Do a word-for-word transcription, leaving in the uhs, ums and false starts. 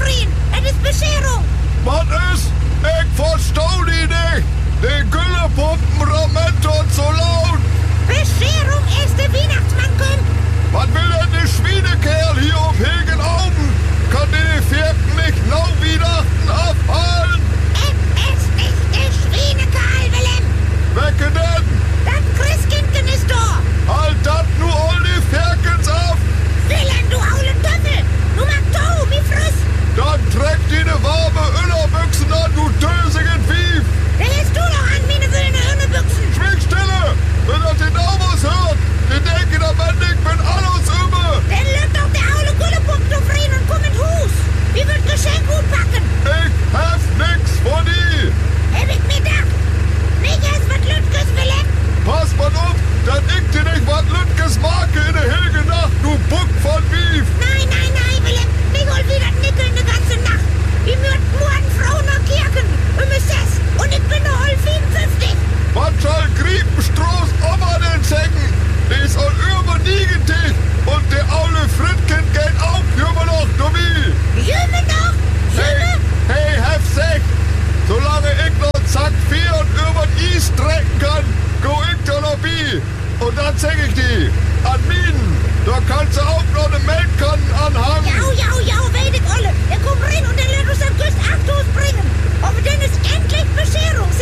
Frin. Es ist Bescherung. Was ist? Ich versteh die nicht. Die Güllepumpen rammentot so laut. Bescherung ist der Weihnachtsmann kommt. Was will denn der Schwienekerl hier auf Hegenaugen? Kann die Vierten nicht noch Weihnachten abhalten? Es ist nicht der Schweinekerl, Willem. Wecke denn? Das Christkindchen ist da. Halt das nur all die Ferkens auf. Willem, du aule Töffel. Du magst Tau, wie friss. Dann träg die ne warme Öllerbüchsen an, du dösigen Vieh. Da hältst du doch an, meine wühlende Hühnebüchsen. Schwieg stille! Wenn das den Namus hört, die denken am Ende, ich bin alles über. Dann löst doch der aule Güllepump zu Frin und komm in Hus. Wie wird Geschenk gut packen? Ich hab nix von die. Hab ich mir gedacht. Nicht erst was Lütges, Willem. Pass mal auf, dann ich dir nicht was Lütges Marke in der Helge Nacht, du Buck von Wief. Nein, nein, nein, Willem. Ich hol wieder Nickel ne ganze Nacht. Die mürt morgen Frau nach Kirchen. Um es es. Und ich bin noch voll fünfundfünfzig. Was soll Griepenstroß Oma denn zecken? Die ist all über nie getickt. Und der aule Fritkin geht auch jümmer noch, du wie. Jümme noch? Jümme? Hey, hey, hab sech. Solange ich noch Zack vier und über den Eis trecken kann, go ich da noch bi. Und dann zeig ich die. An Minen. Da kannst du auch noch ne Melkkannen anhangen. Jau, jau, jau, weet ik alle. Er kommt rein und er lässt uns am Küst acht bringen. Aber dann ist endlich Bescherung.